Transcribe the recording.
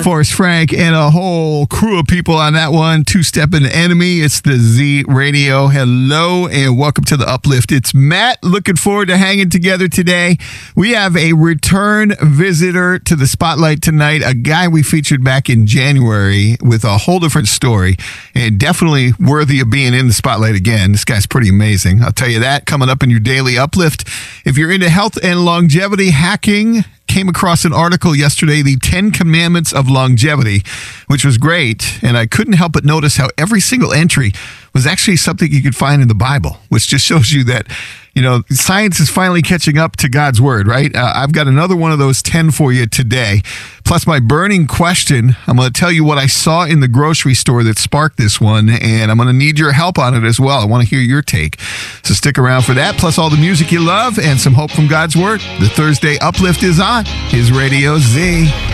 Forrest Frank and a whole crew of people on that one. Two-Stepping Enemy. It's the Z Radio. Hello and welcome to the Uplift. It's Matt. Looking forward to hanging together today. We have a return visitor to the spotlight tonight, a guy we featured back in January with a whole different story and definitely worthy of being in the spotlight again. This guy's pretty amazing. I'll tell you that coming up in your daily Uplift. If you're into health and longevity hacking, came across an article yesterday, the 10 Commandments of Longevity, which was great. And I couldn't help but notice how every single entry was actually something you could find in the Bible, which just shows you that, you know, science is finally catching up to God's word, right? I've got another one of those 10 for you today. Plus my burning question. I'm going to tell you what I saw in the grocery store that sparked this one, and I'm going to need your help on it as well. I want to hear your take. So stick around for that, plus all the music you love and some hope from God's word. The Thursday Uplift is on his Radio Z.